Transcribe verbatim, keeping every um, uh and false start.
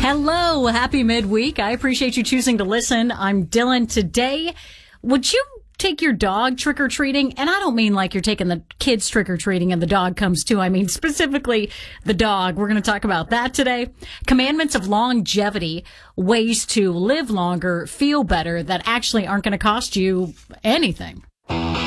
Hello, happy midweek. I appreciate you choosing to listen. I'm Dylan. Today, would you take your dog trick-or-treating? And I don't mean like you're taking the kids trick-or-treating and the dog comes too. I mean specifically the dog. We're going to talk about that today. Commandments of longevity, ways to live longer, feel better, that actually aren't going to cost you anything.